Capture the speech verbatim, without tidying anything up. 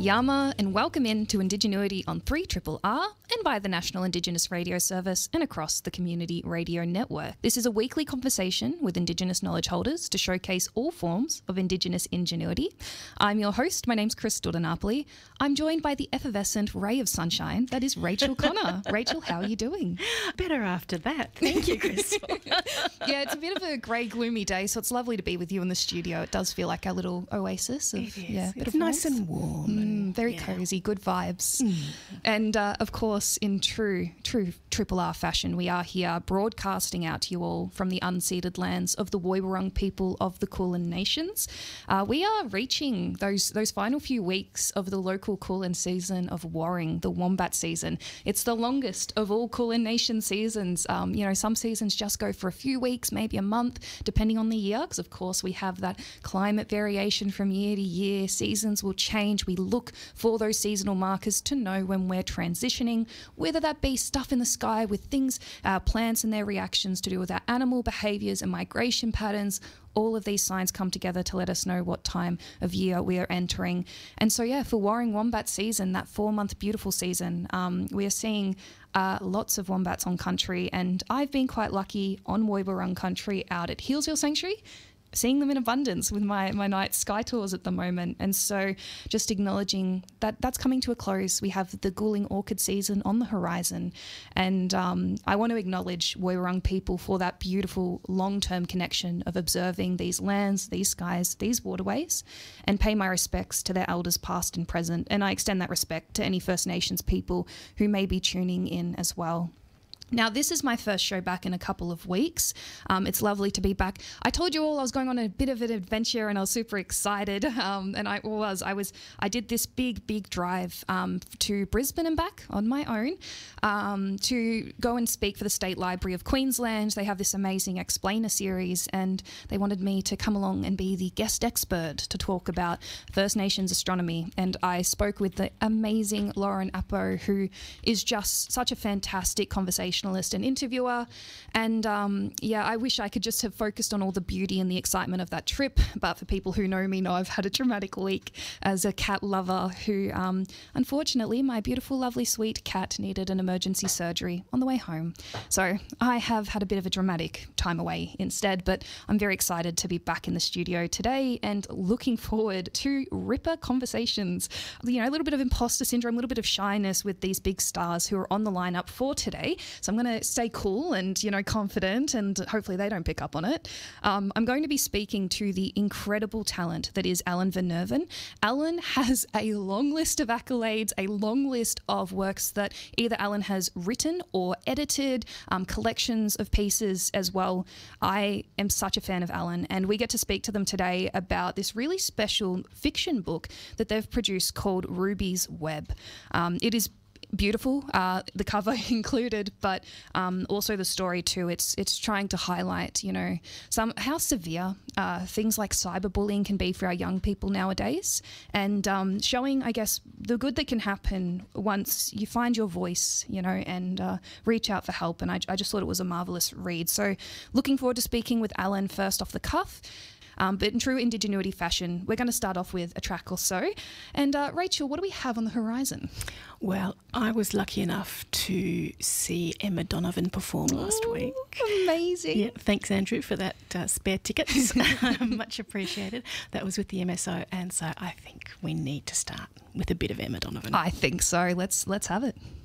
Yama, and welcome in to Indigenuity on three R R R and by the National Indigenous Radio Service and across the Community Radio Network. This is a weekly conversation with Indigenous knowledge holders to showcase all forms of Indigenous ingenuity. I'm your host. My name's Crystal DiNapoli. I'm joined by the effervescent ray of sunshine that is Rachel Connor. Rachel, how are you doing? Better after that. Thank you, Crystal. Yeah, it's a bit of a grey, gloomy day, so it's lovely to be with you in the studio. It does feel like our little oasis. Of, It is. Yeah, bit It's of nice warmth. and warm. Mm, and, very yeah. cosy, good vibes. Mm. And uh, of course, in true, true Triple R fashion, we are here broadcasting out to you all from the unceded lands of the Woiwurrung people of the Kulin Nations. Uh, we are reaching those those final few weeks of the local Kulin season of Warring, the Wombat season. It's the longest of all Kulin Nation seasons. Um, you know, some seasons just go for a few weeks, maybe a month, depending on the year, because of course we have that climate variation from year to year. Seasons will change. We look for those seasonal markers to know when we're transitioning, whether that be stuff in the sky with things, uh, plants and their reactions to do with our animal behaviours and migration patterns. All of these signs come together to let us know what time of year we are entering. And so, yeah, for Warring Wombat season, that four-month beautiful season, um, we are seeing uh, lots of wombats on country. And I've been quite lucky on Woiwurrung country out at Healesville Sanctuary, seeing them in abundance with my, my night sky tours at the moment. And so just acknowledging that that's coming to a close. We have the Guling orchid season on the horizon. And um, I want to acknowledge Woiwurrung people for that beautiful long-term connection of observing these lands, these skies, these waterways, and pay my respects to their elders past and present. And I extend that respect to any First Nations people who may be tuning in as well. Now, this is my first show back in a couple of weeks. Um, it's lovely to be back. I told you all I was going on a bit of an adventure and I was super excited. Um, and I was, I was, I did this big, big drive um, to Brisbane and back on my own um, to go and speak for the State Library of Queensland. They have this amazing explainer series and they wanted me to come along and be the guest expert to talk about First Nations astronomy. And I spoke with the amazing Lauren Appo, who is just such a fantastic conversation and interviewer. And um, yeah, I wish I could just have focused on all the beauty and the excitement of that trip. But for people who know me know I've had a traumatic week as a cat lover who, um, unfortunately, my beautiful, lovely, sweet cat needed an emergency surgery on the way home. So I have had a bit of a dramatic time away instead, but I'm very excited to be back in the studio today and looking forward to ripper conversations. You know, a little bit of imposter syndrome, a little bit of shyness with these big stars who are on the lineup for today. So I'm going to stay cool and, you know, confident, and hopefully they don't pick up on it. Um, I'm going to be speaking to the incredible talent that is Alan Van Nerven. Alan has a long list of accolades, a long list of works that either Alan has written or edited, um, collections of pieces as well. I am such a fan of Alan, and we get to speak to them today about this really special fiction book that they've produced called Ruby's Web. Um, it is beautiful, uh, the cover included, but um, also the story too. It's it's trying to highlight, you know, some how severe uh, things like cyberbullying can be for our young people nowadays, and um, showing, I guess, the good that can happen once you find your voice, you know, and uh, reach out for help. And I, I just thought it was a marvellous read. So looking forward to speaking with Alan first off the cuff. Um, but in true Indigenuity fashion, we're going to start off with a track or so. And uh, Rachel, what do we have on the horizon? Well, I was lucky enough to see Emma Donovan perform last Ooh, week. Amazing. Yeah, thanks, Andrew, for that uh, spare ticket. Much appreciated. That was with the M S O, and so I think we need to start with a bit of Emma Donovan. I think so. Let's let's have it.